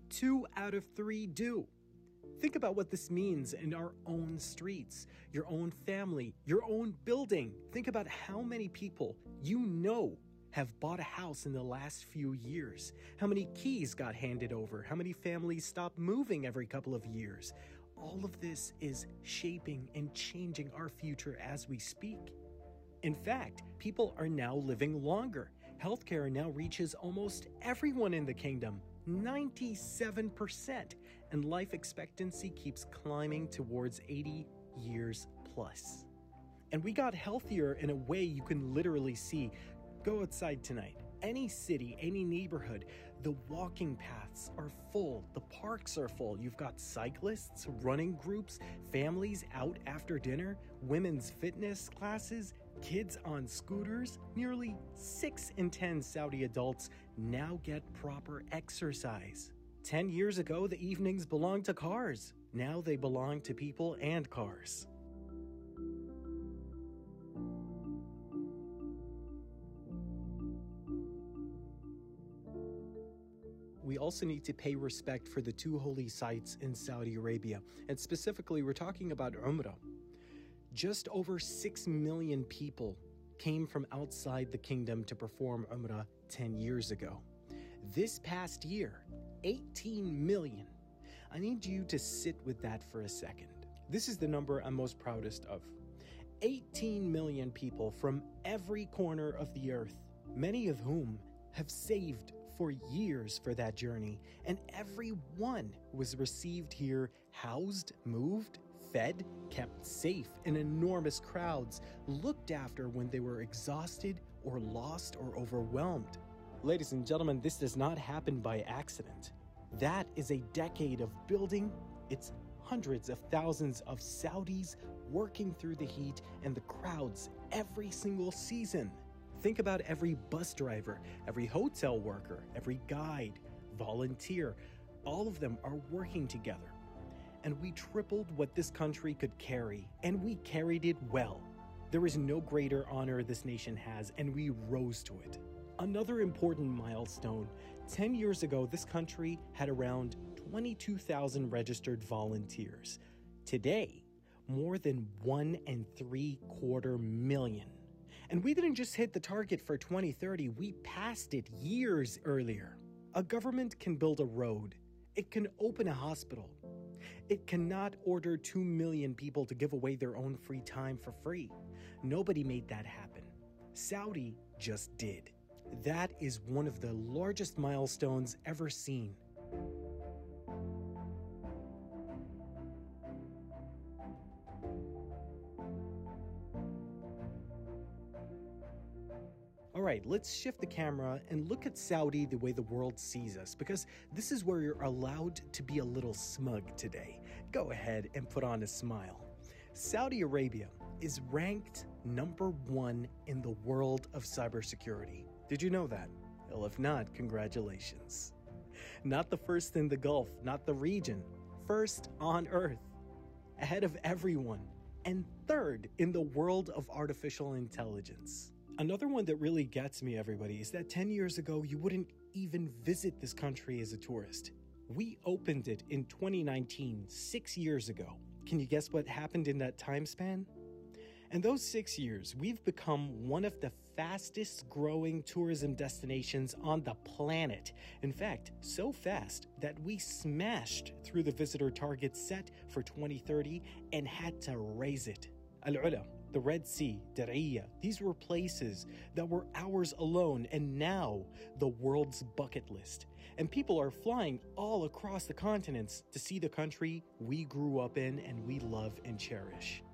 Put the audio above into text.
2 out of 3 do. Think about what this means in our own streets, your own family, your own building. Think about how many people you know have bought a house in the last few years, how many keys got handed over, how many families stopped moving every couple of years. All of this is shaping and changing our future as we speak. In fact, people are now living longer. Healthcare now reaches almost everyone in the kingdom, 97%, and life expectancy keeps climbing towards 80 years plus. And we got healthier in a way you can literally see. Go outside tonight. Any city, any neighborhood, the walking paths are full, the parks are full. You've got cyclists, running groups, families out after dinner, women's fitness classes, kids on scooters. Nearly 6 in 10 Saudi adults now get proper exercise. 10 years ago, the evenings belonged to cars. Now they belong to people and cars. We also need to pay respect for the 2 holy sites in Saudi Arabia, and specifically we're talking about Umrah. Just over 6 million people came from outside the kingdom to perform Umrah 10 years ago. This past year, 18 million. I need you to sit with that for a second. This is the number I'm most proudest of. 18 million people from every corner of the earth, many of whom have saved for years for that journey, and everyone was received here, housed, moved, fed, kept safe in enormous crowds, looked after when they were exhausted or lost or overwhelmed. Ladies and gentlemen, this does not happen by accident. That is a decade of building. It's hundreds of thousands of Saudis working through the heat and the crowds every single season. Think about every bus driver, every hotel worker, every guide, volunteer. All of them are working together. And we tripled what this country could carry, and we carried it well. There is no greater honor this nation has, and we rose to it. Another important milestone, 10 years ago, this country had around 22,000 registered volunteers. Today, more than 1.75 million. And we didn't just hit the target for 2030, we passed it years earlier. A government can build a road. It can open a hospital. It cannot order 2 million people to give away their own free time for free. Nobody made that happen. Saudi just did. That is one of the largest milestones ever seen. All right, let's shift the camera and look at Saudi the way the world sees us, because this is where you're allowed to be a little smug today. Go ahead and put on a smile. Saudi Arabia is ranked number 1 in the world of cybersecurity. Did you know that? Well, if not, congratulations. Not the first in the Gulf, not the region. First on Earth, ahead of everyone, and third in the world of artificial intelligence. Another one that really gets me, everybody, is that 10 years ago, you wouldn't even visit this country as a tourist. We opened it in 2019, 6 years ago. Can you guess what happened in that time span? In those 6 years, we've become one of the fastest growing tourism destinations on the planet. In fact, so fast that we smashed through the visitor target set for 2030 and had to raise it. Al-Ula, the Red Sea, Diriyah, these were places that were ours alone, and now the world's bucket list. And people are flying all across the continents to see the country we grew up in and we love and cherish.